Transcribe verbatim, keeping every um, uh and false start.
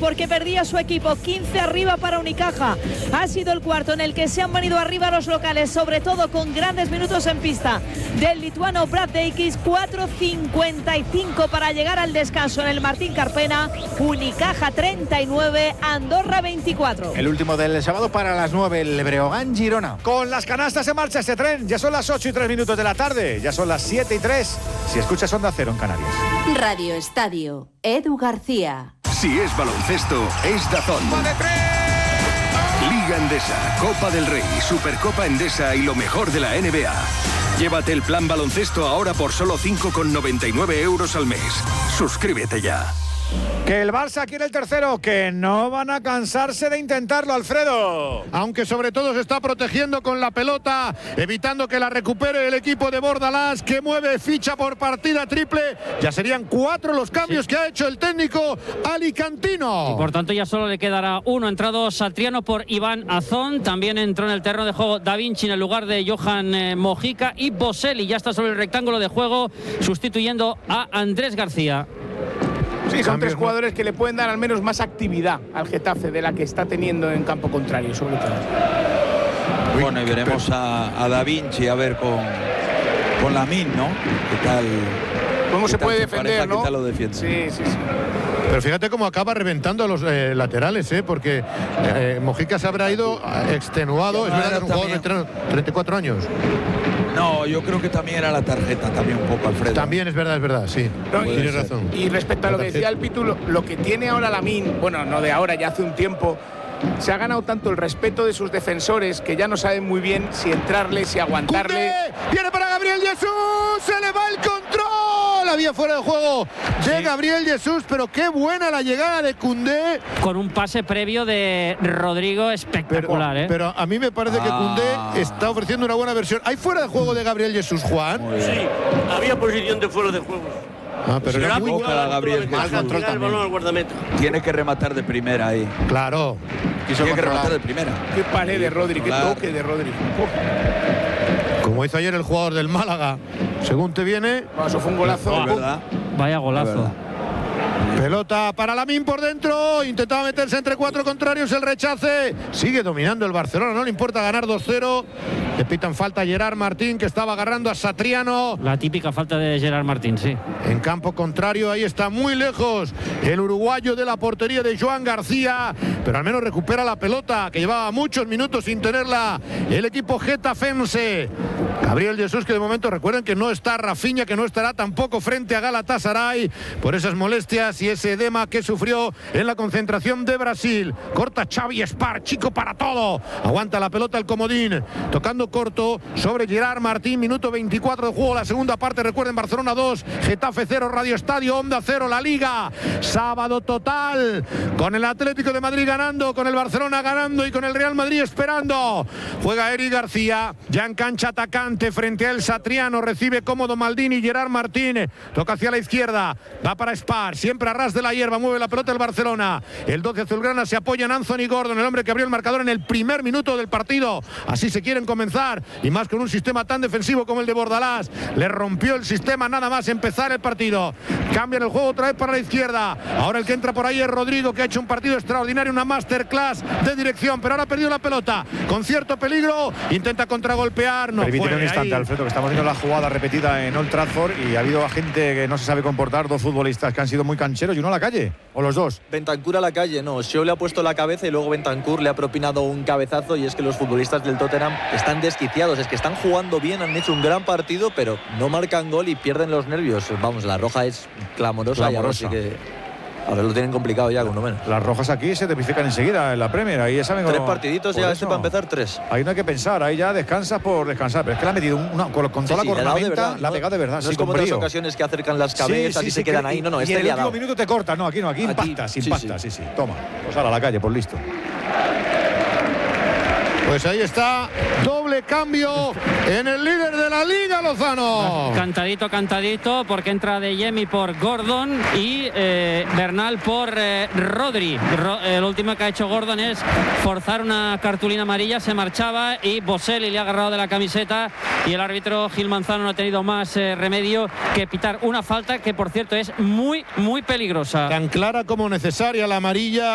porque perdía su equipo. quince arriba para Unicaja. Ha sido el cuarto en el que se han venido arriba los locales, sobre todo con grandes minutos en pista del lituano Brazdeikis. cuatro cincuenta y cinco para llegar al descanso en el Martín Carpena. Unicaja treinta y nueve, Andorra veinticuatro. El último del sábado para las nueve, el Breogán Girona. Con las canastas en marcha este tren. Ya son las ocho y tres minutos de la tarde. Ya son las siete y tres. Si escuchas Onda Cero en Canarias. Radio Estadio, Edu García. Si es baloncesto, es Dazón. Liga Endesa, Copa del Rey, Supercopa Endesa y lo mejor de la N B A. Llévate el plan baloncesto ahora por solo cinco con noventa y nueve euros al mes. Suscríbete ya. Que el Barça quiere el tercero, que no van a cansarse de intentarlo, Alfredo. Aunque sobre todo se está protegiendo con la pelota, evitando que la recupere el equipo de Bordalás, que mueve ficha por partida triple. Ya serían cuatro los cambios sí. que ha hecho el técnico alicantino. Y por tanto ya solo le quedará uno. Entrado Satriano por Iván Azón. También entró en el terreno de juego Da Vinci en el lugar de Johan eh, Mojica. Y Boselli ya está sobre el rectángulo de juego, sustituyendo a Andrés García. Sí, son tres jugadores que le pueden dar al menos más actividad al Getafe de la que está teniendo en campo contrario, sobre todo. Bueno, y veremos a, a Da Vinci a ver con, con Lamin, ¿no? ¿Qué tal? ¿Cómo se puede defender, pareja, no? ¿Qué tal lo defiende? Sí, sí, sí. Pero fíjate cómo acaba reventando a los eh, laterales, ¿eh? Porque eh, Mojica se habrá ido extenuado. Es verdad que es un jugador de treinta y cuatro años. No, yo creo que también era la tarjeta, también un poco, Alfredo. También es verdad, es verdad, sí. No, Tienes razón. Y respecto a lo que decía el Pitu, lo, lo que tiene ahora Lamin, bueno, no de ahora, ya hace un tiempo, se ha ganado tanto el respeto de sus defensores que ya no saben muy bien si entrarle, si aguantarle. ¡Cundé! Viene para Gabriel Jesús, se le va el control. Había fuera de juego de sí. Gabriel Jesús, pero qué buena la llegada de Cundé. Con un pase previo de Rodrigo espectacular, pero, ¿eh? Pero a mí me parece ah. que Cundé está ofreciendo una buena versión. ¿Hay fuera de juego de Gabriel Jesús, Juan? Sí, había posición de fuera de juego. Ah, pero era muy boca Gabriel Jesús. Tiene que rematar de primera ahí. Claro. Quiso Tiene que rematar de primera. Qué pared de Rodri, qué toque de Rodri. Como hizo ayer el jugador del Málaga. Según te viene. Bueno, eso fue un golazo. Oh, ¿verdad? Vaya golazo. Pelota para Lamin por dentro. Intentaba meterse entre cuatro contrarios. El rechace. Sigue dominando el Barcelona. No le importa ganar dos cero. Le pitan falta a Gerard Martín, que estaba agarrando a Satriano. La típica falta de Gerard Martín, sí. En campo contrario, ahí está muy lejos el uruguayo de la portería de Joan García. Pero al menos recupera la pelota, que llevaba muchos minutos sin tenerla el equipo getafense. Gabriel Jesús, que de momento recuerden que no está Rafinha, que no estará tampoco frente a Galatasaray por esas molestias y ese edema que sufrió en la concentración de Brasil. Corta Xavi Espar, chico para todo. Aguanta la pelota el comodín, tocando corto sobre Gerard Martín. Minuto veinticuatro de juego, la segunda parte. Recuerden, Barcelona dos, Getafe cero, Radio Estadio, Onda cero, la Liga. Sábado total, con el Atlético de Madrid ganando, con el Barcelona ganando y con el Real Madrid esperando. Juega Eric García, ya en cancha atacante frente a el Satriano. Recibe cómodo Maldini, Gerard Martín. Toca hacia la izquierda, va para Spar, siempre a ras de la hierba, mueve la pelota el Barcelona. El doce azulgrana se apoya en Anthony Gordon, el hombre que abrió el marcador en el primer minuto del partido. Así se quieren comenzar, y más con un sistema tan defensivo como el de Bordalás. Le rompió el sistema nada más empezar el partido. Cambian el juego otra vez para la izquierda. Ahora el que entra por ahí es Rodrigo, que ha hecho un partido extraordinario, una masterclass de dirección, pero ahora ha perdido la pelota con cierto peligro. Intenta contragolpear, no Permíteme puede un instante, ahí. Alfredo, que estamos viendo la jugada repetida en Old Trafford y ha habido gente que no se sabe comportar, dos futbolistas que han sido muy cancheros y uno a la calle, o los dos. Bentancur a la calle, no, Shaw le ha puesto la cabeza y luego Bentancur le ha propinado un cabezazo, y es que los futbolistas del Tottenham están desquiciados, es que están jugando bien, han hecho un gran partido, pero no marcan gol y pierden los nervios. Vamos, la roja es clamorosa, clamorosa. y ahora sí que ahora lo tienen complicado ya, con lo menos. Las rojas aquí se tipifican enseguida en la Premier, ahí ya saben. Tres cómo, partiditos ya, este para empezar tres. Ahí no hay que pensar, ahí ya descansas por descansar, pero es que le ha metido una, con, con toda sí, la sí, cornamenta, la ha pegado de verdad. No sí, es como con otras brío. ocasiones que acercan las cabezas sí, sí, y se sí, quedan ahí, no, no, y este en el le ha último dado. minuto te cortas, no, aquí no, aquí, aquí impactas, impactas, sí, sí, sí, toma, pues ahora a la calle, por listo. Pues ahí está, doble cambio en el líder de la Liga, Lozano. Cantadito, cantadito, porque entra De Jemi por Gordon y eh, Bernal por eh, Rodri. Ro, el último que ha hecho Gordon es forzar una cartulina amarilla, se marchaba y Boselli le ha agarrado de la camiseta y el árbitro Gil Manzano no ha tenido más eh, remedio que pitar una falta que, por cierto, es muy, muy peligrosa. Tan clara como necesaria la amarilla.